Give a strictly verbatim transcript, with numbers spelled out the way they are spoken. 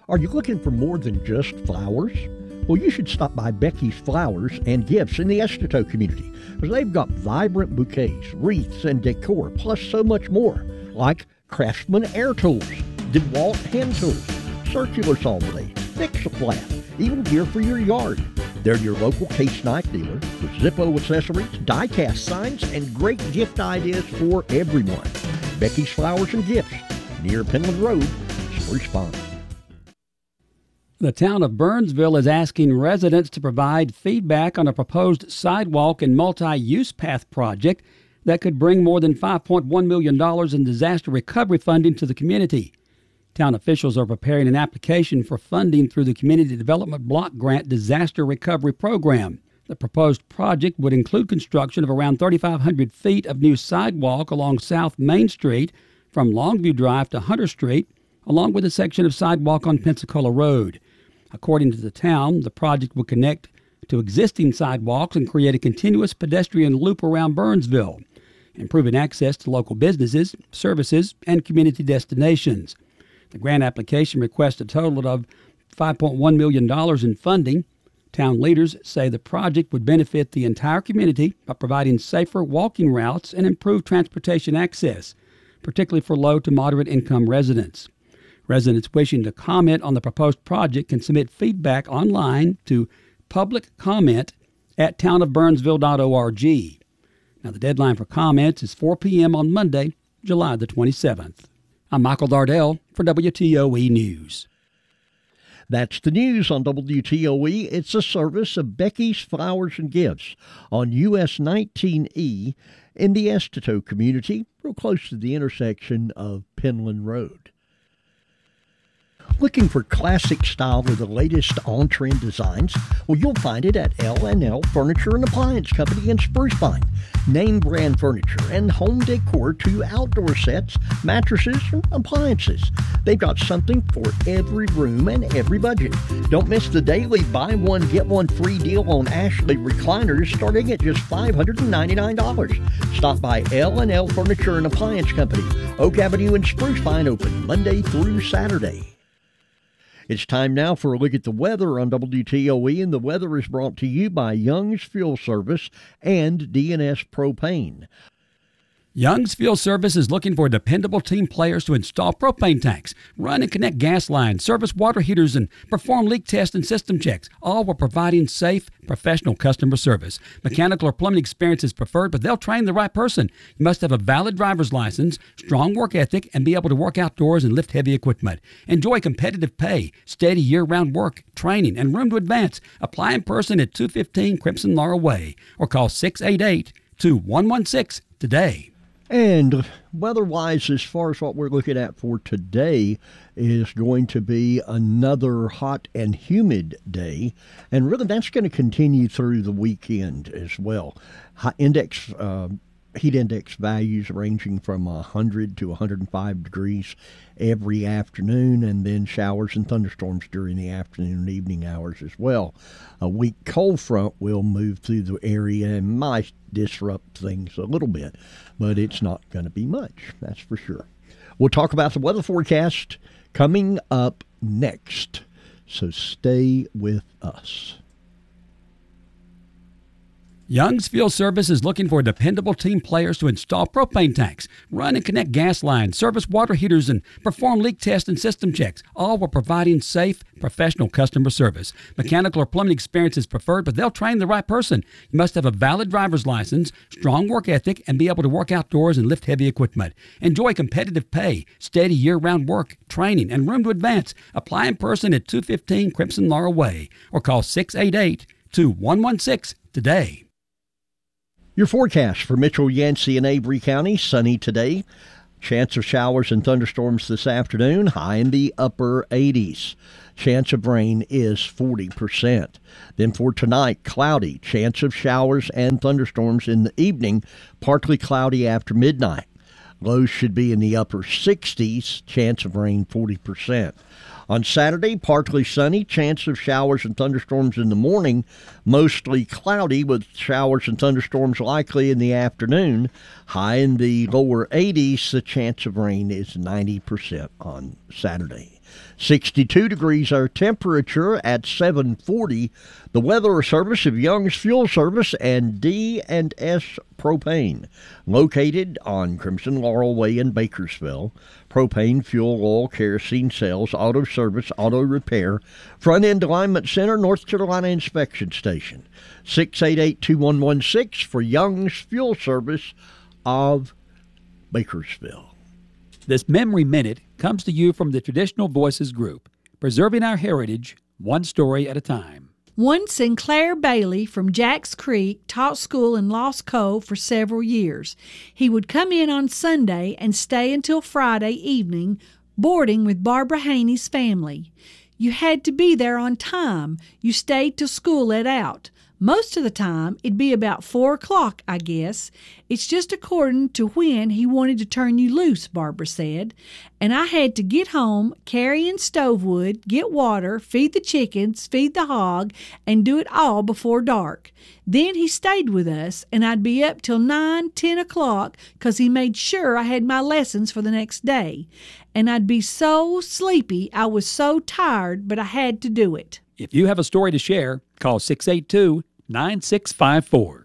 Are you looking for more than just flowers? Well, you should stop by Becky's Flowers and Gifts in the Estito community, because they've got vibrant bouquets, wreaths, and decor, plus so much more, like Craftsman air tools, DeWalt hand tools, circular saw blades, Fix-A-Flat, even gear for your yard. They're your local case knife dealer with Zippo accessories, die-cast signs, and great gift ideas for everyone. Becky's Flowers and Gifts, near Penland Road, Spruce Pine. The town of Burnsville is asking residents to provide feedback on a proposed sidewalk and multi-use path project that could bring more than five point one million dollars in disaster recovery funding to the community. Town officials are preparing an application for funding through the Community Development Block Grant Disaster Recovery Program. The proposed project would include construction of around thirty-five hundred feet of new sidewalk along South Main Street from Longview Drive to Hunter Street, along with a section of sidewalk on Pensacola Road. According to the town, the project will connect to existing sidewalks and create a continuous pedestrian loop around Burnsville, improving access to local businesses, services, and community destinations. The grant application requests a total of five point one million dollars in funding. Town leaders say the project would benefit the entire community by providing safer walking routes and improved transportation access, particularly for low to moderate income residents. Residents wishing to comment on the proposed project can submit feedback online to public comment at town of burnsville dot org. Now, the deadline for comments is four p.m. on Monday, July the twenty-seventh. I'm Michael Dardell for W T O E News. That's the news on W T O E. It's a service of Becky's Flowers and Gifts on U S nineteen E in the Estito community, real close to the intersection of Penland Road. Looking for classic style with the latest on-trend designs? Well, you'll find it at L and L Furniture and Appliance Company in Spruce Pine. Name brand furniture and home decor to outdoor sets, mattresses, and appliances. They've got something for every room and every budget. Don't miss the daily buy one, get one free deal on Ashley recliners starting at just five hundred ninety-nine dollars. Stop by L and L Furniture and Appliance Company, Oak Avenue in Spruce Pine, open Monday through Saturday. It's time now for a look at the weather on W T O E, and the weather is brought to you by Young's Fuel Service and D and S Propane. Young's Fuel Service is looking for dependable team players to install propane tanks, run and connect gas lines, service water heaters, and perform leak tests and system checks, all while providing safe, professional customer service. Mechanical or plumbing experience is preferred, but they'll train the right person. You must have a valid driver's license, strong work ethic, and be able to work outdoors and lift heavy equipment. Enjoy competitive pay, steady year-round work, training, and room to advance. Apply in person at two fifteen Crimson Laurel Way or call six eight eight, two one one six today. And weather-wise, as far as what we're looking at for today, is going to be another hot and humid day. And really, that's going to continue through the weekend as well. High index, uh, heat index values ranging from one hundred to one hundred five degrees every afternoon, and then showers and thunderstorms during the afternoon and evening hours as well. A weak cold front will move through the area and might disrupt things a little bit, but it's not going to be much, that's for sure. We'll talk about the weather forecast coming up next, so stay with us. Young's Fuel Service is looking for dependable team players to install propane tanks, run and connect gas lines, service water heaters, and perform leak tests and system checks, all while providing safe, professional customer service. Mechanical or plumbing experience is preferred, but they'll train the right person. You must have a valid driver's license, strong work ethic, and be able to work outdoors and lift heavy equipment. Enjoy competitive pay, steady year-round work, training, and room to advance. Apply in person at two fifteen Crimson Laurel Way or call six eight eight, two one one six today. Your forecast for Mitchell, Yancey, and Avery County, sunny today. Chance of showers and thunderstorms this afternoon, high in the upper eighties. Chance of rain is forty percent. Then for tonight, cloudy. Chance of showers and thunderstorms in the evening, partly cloudy after midnight. Lows should be in the upper sixties, chance of rain forty percent. On Saturday, partly sunny, chance of showers and thunderstorms in the morning, mostly cloudy with showers and thunderstorms likely in the afternoon. High in the lower eighties, the chance of rain is ninety percent on Saturday. sixty-two degrees our temperature at seven forty. The weather service of Young's Fuel Service and D and S Propane, located on Crimson Laurel Way in Bakersville. Propane, fuel, oil, kerosene sales, auto service, auto repair, front-end alignment center, North Carolina inspection station. six eight eight, two one one six for Young's Fuel Service of Bakersville. This Memory Minute comes to you from the Traditional Voices Group, preserving our heritage one story at a time. One Sinclair Bailey from Jacks Creek taught school in Lost Cove for several years. He would come in on Sunday and stay until Friday evening, boarding with Barbara Haney's family. You had to be there on time. You stayed till school let out. Most of the time, it'd be about four o'clock, I guess. It's just according to when he wanted to turn you loose, Barbara said. And I had to get home, carry in stove wood, get water, feed the chickens, feed the hog, and do it all before dark. Then he stayed with us, and I'd be up till nine, ten o'clock, 'cause he made sure I had my lessons for the next day. And I'd be so sleepy, I was so tired, but I had to do it. If you have a story to share, call six eight two, nine six five four.